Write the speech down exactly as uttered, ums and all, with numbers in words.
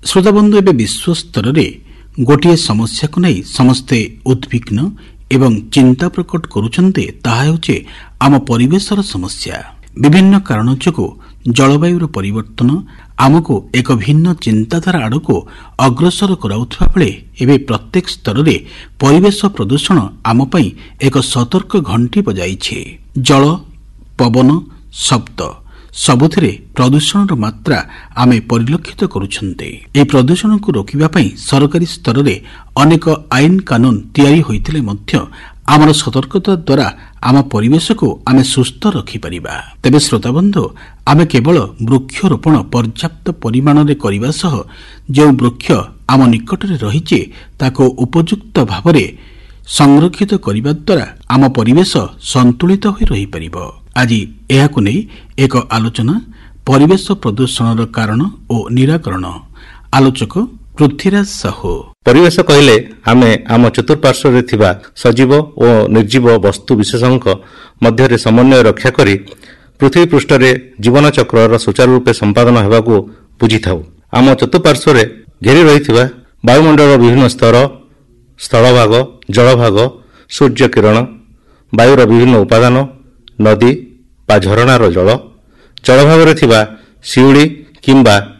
ଶ୍ରୋତାବନ୍ଧୁ, ଏବେ ବିଶ୍ୱ ସ୍ତରରେ ଗୋଟିଏ ସମସ୍ୟାକୁ ନେଇ ସମସ୍ତେ ଉଦ୍ବିଗ୍ନ ଏବଂ ଚିନ୍ତା ପ୍ରକଟ କରୁଛନ୍ତି। ତାହା ହେଉଛି ଆମ ପରିବେଶର ସମସ୍ୟା। ବିଭିନ୍ନ କାରଣ ଯୋଗୁଁ ଜଳବାୟୁର ପରିବର୍ତ୍ତନ ଆମକୁ ଏକ ଭିନ୍ନ ଚିନ୍ତାଧାରା ଆଡ଼କୁ ଅଗ୍ରସର କରାଉଥିବା ବେଳେ ଏବେ ପ୍ରତ୍ୟେକ ସ୍ତରରେ ପରିବେଶ ପ୍ରଦୂଷଣ ଆମ ପାଇଁ ଏକ ସତର୍କ ଘଣ୍ଟି ବଜାଇଛି। ଜଳ, ପବନ, ଶବ୍ଦ ସବୁଥିରେ ପ୍ରଦୂଷଣର ମାତ୍ରା ଆମେ ପରିଲକ୍ଷିତ କରୁଛନ୍ତି। ଏହି ପ୍ରଦୂଷଣକୁ ରୋକିବା ପାଇଁ ସରକାରୀ ସ୍ତରରେ ଅନେକ ଆଇନ କାନୁନ ତିଆରି ହୋଇଥିଲେ ମଧ୍ୟ ଆମର ସତର୍କତା ଦ୍ୱାରା ଆମ ପରିବେଶକୁ ଆମେ ସୁସ୍ଥ ରଖିପାରିବା। ତେବେ ଶ୍ରୋତାବନ୍ଧୁ, ଆମେ କେବଳ ବୃକ୍ଷରୋପଣ ପର୍ଯ୍ୟାପ୍ତ ପରିମାଣରେ କରିବା ସହ ଯେଉଁ ବୃକ୍ଷ ଆମ ନିକଟରେ ରହିଛି ତାକୁ ଉପଯୁକ୍ତ ଭାବରେ ସଂରକ୍ଷିତ କରିବା ଦ୍ୱାରା ଆମ ପରିବେଶ ସନ୍ତୁଳିତ ହୋଇ ରହିପାରିବ। ଆଜି ଏହାକୁ ନେଇ ଏକ ଆଲୋଚନା, ପରିବେଶ ପ୍ରଦୂଷଣର କାରଣ ଓ ନିରାକରଣ। ଆଲୋଚକ ପୃଥ୍ୱୀରାଜ ସାହୁ। ପରିବେଶ କହିଲେ ଆମେ ଆମ ଚତୁଃପାର୍ଶ୍ୱରେ ଥିବା ସଜୀବ ଓ ନିର୍ଜୀବ ବସ୍ତୁ ବିଶେଷଙ୍କ ମଧ୍ୟରେ ସମନ୍ୱୟ ରକ୍ଷା କରି ପୃଥିବୀ ପୃଷ୍ଠରେ ଜୀବନଚକ୍ରର ସୁଚାରୁ ରୂପେ ସମ୍ପାଦନ ହେବାକୁ ବୁଝିଥାଉ। ଆମ ଚତୁଃପାର୍ଶ୍ୱରେ ଘେରି ରହିଥିବା ବାୟୁମଣ୍ଡଳର ବିଭିନ୍ନ ସ୍ତର, ସ୍ଥଳଭାଗ, ଜଳଭାଗ, ସୂର୍ଯ୍ୟ କିରଣ, ବାୟୁର ବିଭିନ୍ନ ଉପାଦାନ, ନଦୀ ବା ଝରଣାର ଜଳ, ଜଳଭାଗରେ ଥିବା ଶିଉଳି କିମ୍ବା